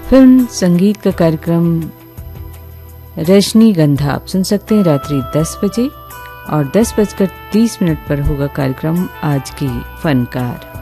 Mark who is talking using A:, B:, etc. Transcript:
A: Film संगीत का कार्यक्रम रजनीगंधा आप सुन सकते हैं रात्रि 10 बजे और 10:30 पर होगा कार्यक्रम आज की फनकार।